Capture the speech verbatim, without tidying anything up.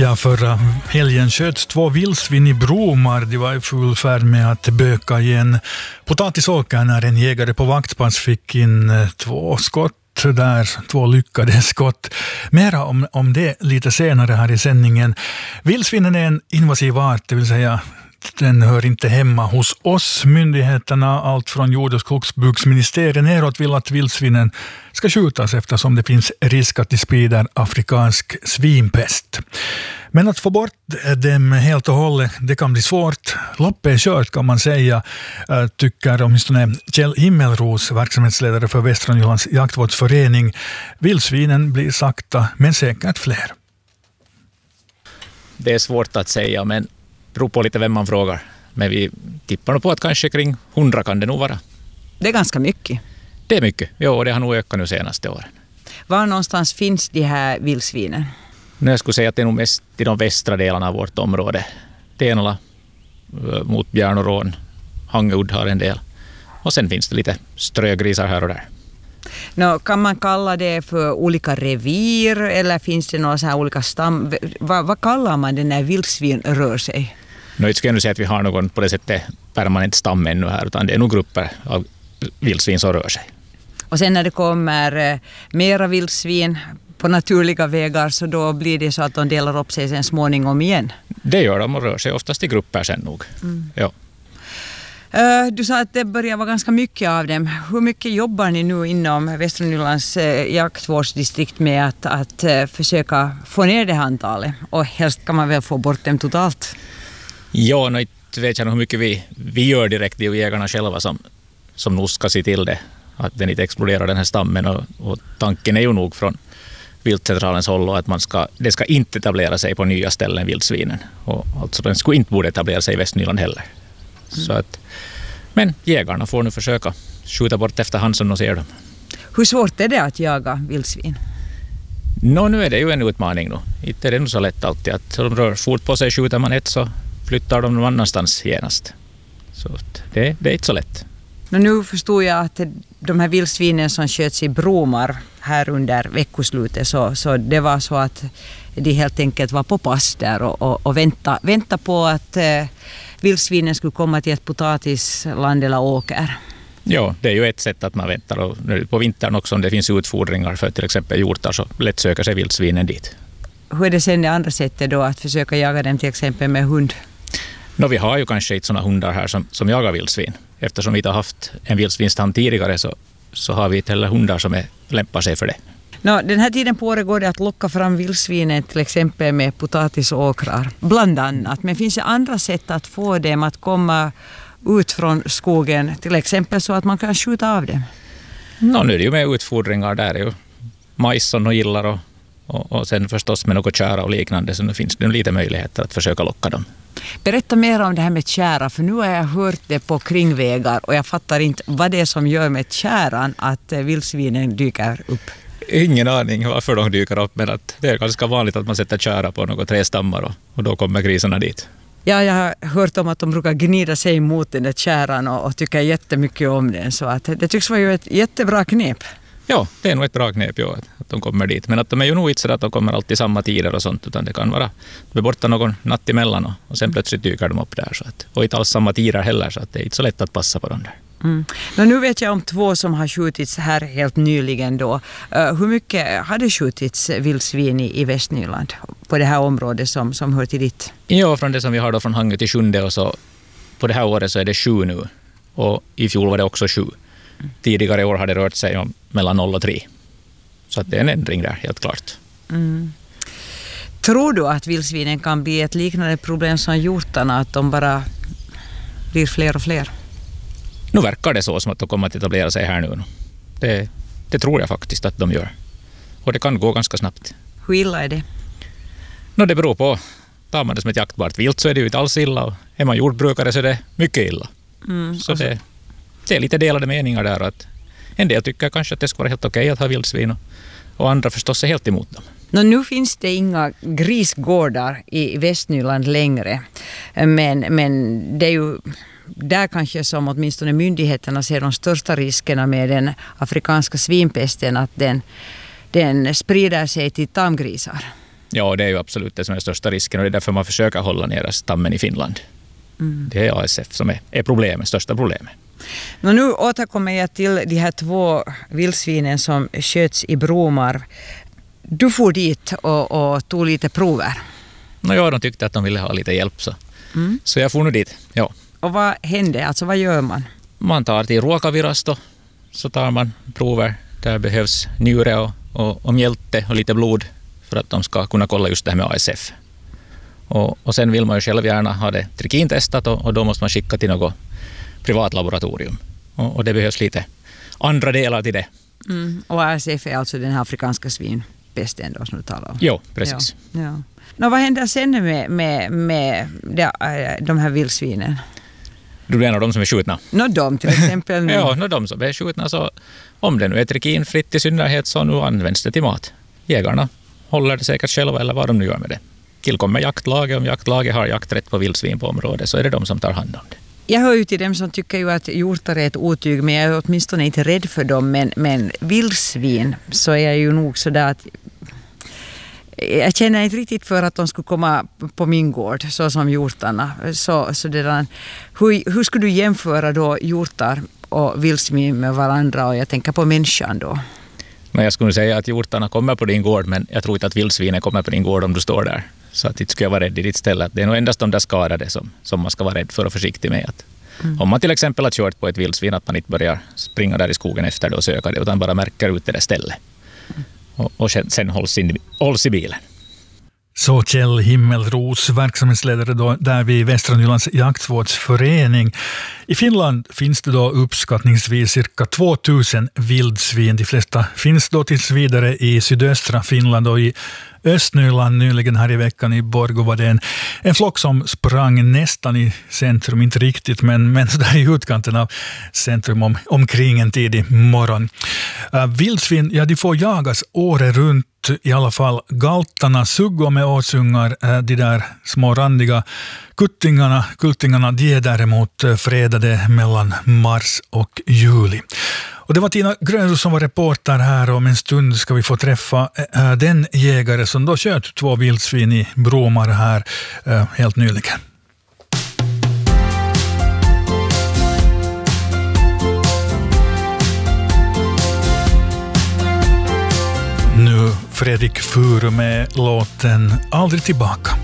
Ja, förra helgen sköts två vildsvin i Bromar. De var i full färd med att böka igen potatisåkern när en jägare på vaktpass fick in två skott där, två lyckade skott. Mera om, om det lite senare här i sändningen. Vildsvinen är en invasiv art, det vill säga den hör inte hemma hos oss. Myndigheterna, allt från jord- och skogsbruksministeriet neråt, vill att vildsvinen ska skjutas eftersom det finns risk att de sprider afrikansk svinpest. Men att få bort dem helt och hållet, det kan bli svårt. Loppet är kört kan man säga, tycker åtminstone Kjell Himmelros, verksamhetsledare för Västra Nylands jaktvårdsförening. Vildsvinen blir sakta men säkert fler. Det är svårt att säga, men beror på lite vem man frågar. Men vi tippar nog på att kanske kring hundra kan det nog vara. Det är ganska mycket. Det är mycket, jo, och det har nog ökat nu senaste åren. Var någonstans finns de här vildsvinen? Nu jag skulle säga att det är nog mest i de västra delarna av vårt område. Tenala mot Bjärn och Rån. Hangud har en del. Och sen finns det lite strögrisar här och där. Nå, kan man kalla det för olika revir eller finns det några så här olika stam? Vad, vad kallar man det när vildsvin rör sig? Nu ska jag nu säga att vi har någon på det sättet permanent stam ännu här, utan det är nog grupper av vildsvin som rör sig. Och sen när det kommer mera vildsvin på naturliga vägar, så då blir det så att de delar upp sig sen småningom igen? Det gör de och rör sig oftast i grupper sen nog. Mm. Ja. Du sa att det börjar vara ganska mycket av dem. Hur mycket jobbar ni nu inom Västra Nylands jaktvårdsdistrikt med att, att försöka få ner det här antalet? Och helst kan man väl få bort dem totalt? Ja, nu vet jag nog hur mycket vi, vi gör direkt. Det är ju jägarna själva som, som nog ska se till det. Att den inte exploderar, den här stammen. Och, och tanken är ju nog från viltcentralens håll att man ska, det ska inte etablera sig på nya ställen, vildsvinen. Och alltså den skulle inte borde etablera sig i Västnyland heller. Mm. Så att, men jägarna får nu försöka skjuta bort efterhand som de ser dem. Hur svårt är det att jaga vildsvin? Nå, nu är det ju en utmaning då. Inte är det nog så lätt alltid. Att de rör fort på sig, skjuter man ett så flyttar de någon annanstans genast. Så det, det är inte så lätt. Men nu förstår jag att de här vildsvinen som sköts i Bromar här under veckoslutet, så, så det var så att de helt enkelt var på pass där och, och, och vänta, vänta på att eh, vildsvinen skulle komma till ett potatisland eller åker. Ja, det är ju ett sätt att man väntar. Och nu på vintern också, om det finns utfodringar för till exempel hjortar, så lätt söker sig vildsvinen dit. Hur är det sen det andra sättet då, att försöka jaga dem till exempel med hund? Nå, vi har ju kanske inte sådana hundar här som, som jagar vildsvin. Eftersom vi inte har haft en vildsvinstam tidigare så, så har vi inte heller hundar som är, lämpar sig för det. Nå, den här tiden på året går det att locka fram vildsvinen till exempel med potatisåkrar, bland annat. Men finns det andra sätt att få dem att komma ut från skogen, till exempel så att man kan skjuta av dem? Nå, nu är det ju med utfodringar där, ju majs som de gillar och, och, och sen förstås med något kära och liknande, så nu finns det lite möjligheter att försöka locka dem. Berätta mer om det här med kära, för nu har jag hört det på kringvägar och jag fattar inte vad det är som gör med käran att vildsvinen dyker upp. Ingen aning varför de dyker upp, men att det är ganska vanligt att man sätter kära på några trästammar och, och då kommer grisarna dit. Ja, jag har hört om att de brukar gnida sig mot den där käran och, och tycker jättemycket om den, så att det tycks vara ju ett jättebra knep. Ja, det är nog ett bra knep, ja, att de kommer dit. Men att de är ju nog inte så att de kommer alltid samma tider och sånt, utan det kan vara, de är borta någon natt emellan och, och sen plötsligt dyker de upp där. Så att, och inte alls samma tider heller, så att det är inte så lätt att passa på dem där. Mm. Men nu vet jag om två som har skjutits här helt nyligen då. Uh, hur mycket har det skjutits vildsvin i, i Västnyland på det här området som, som hör till ditt? Ja, från det som vi har då från Hangö till Sjunde, och så på det här året så är det sju nu. Och i fjol var det också sju. Mm. Tidigare år har det rört sig om mellan noll och tre. Så att det är en ändring där, helt klart. Mm. Tror du att vildsvinen kan bli ett liknande problem som hjortarna, att de bara blir fler och fler? Nu verkar det så som att de kommer att etablera sig här nu. Det, det tror jag faktiskt att de gör. Och det kan gå ganska snabbt. Hur illa är det? No, det beror på. Tar man det som ett jaktbart vilt så är det ju inte alls illa. Och är man jordbrukare så är det mycket illa. Mm, så det, det är lite delade meningar där. Att en del tycker kanske att det ska vara helt okej att ha vildsvin. Och, och andra förstås är helt emot dem. No, nu finns det inga grisgårdar i Västnyland längre. Men, men det är ju där kanske som åtminstone myndigheterna ser de största riskerna med den afrikanska svinpesten, att den, den sprider sig till tamgrisar. Ja, det är ju absolut det som är den största risken och det är därför man försöker hålla ner stammen i Finland. Mm. Det är A S F som är, är problemet, största problemet. Men nu återkommer jag till de här två vildsvinen som sköts i Bromarv. Du får dit och, och tog lite prover. No, ja, de tyckte att de ville ha lite hjälp så, mm. så jag får nu dit. Ja. Och vad hände? Alltså vad gör man? Man tar till Ruokavirasto, så tar man prover. Där behövs njure och, och, och mjälte och lite blod för att de ska kunna kolla just det här med A S F. Och, och sen vill man ju själv gärna ha det trikintestat och, och då måste man skicka till något privat laboratorium. Och, och det behövs lite andra delar till det. Mm. Och A S F är alltså den här afrikanska svinpesten då som du talar om? Jo, precis. Ja. Ja. Nå, vad händer sen med, med, med de, de här vildsvinen? Du menar de som är skjutna? Nå, de till exempel. Ja, nå, de som är skjutna, så om det nu är trikinfritt i synnerhet så nu används det till mat. Jägarna håller det säkert själva eller vad de nu gör med det. Tillkommer jaktlaget, om jaktlaget har jakträtt på vildsvin på området så är det de som tar hand om det. Jag hör ju till dem som tycker ju att hjortar är ett otyg, men jag är åtminstone inte rädd för dem. Men, men vildsvin så är jag ju nog sådär att jag känner inte riktigt för att de skulle komma på min gård så som hjortarna. Så, så det där, hur, hur skulle du jämföra då hjortar och vildsvin med varandra, och jag tänker på människan då? Men jag skulle säga att hjortarna kommer på din gård, men jag tror inte att vildsvinen kommer på din gård om du står där. Så att inte ska jag vara rädd i ditt ställe. Det är nog endast de där skadade som, som man ska vara rädd för och försiktig med. Att mm. Om man till exempel har kört på ett vildsvin, att man inte börjar springa där i skogen efter det och söka det, utan bara märker ut det där stället. Mm. Och, och sen hålls, in, hålls i bilen. Så Kjell Himmelros, verksamhetsledare då, där vid Västra Nylands jaktvårdsförening. I Finland finns det då uppskattningsvis cirka tvåtusen vildsvin. De flesta finns då tills vidare i sydöstra Finland, och i Östnyland nyligen här i veckan i Borgå var det en, en flock som sprang nästan i centrum, inte riktigt, men, men så där i utkanten av centrum om, omkring en tidig morgon. Uh, vildsvin, ja, de får jagas året runt, i alla fall galtarna, suggor med åsungar, uh, de där små randiga kuttingarna, kultingarna, de är däremot uh, fredade mellan mars och juli. Och det var Tina Grönros som var reporter här, och om en stund ska vi få träffa äh, den jägare som då sköt två vildsvin i Bromar här äh, helt nyligen. Nu Fredrik Furu med låten Aldrig tillbaka.